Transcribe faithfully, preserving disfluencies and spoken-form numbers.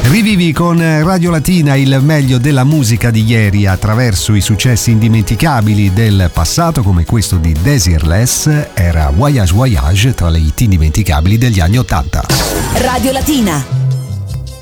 Rivivi con Radio Latina il meglio della musica di ieri attraverso i successi indimenticabili del passato, come questo di Desireless. Era Voyage Voyage tra le hit indimenticabili degli anni ottanta. Radio Latina.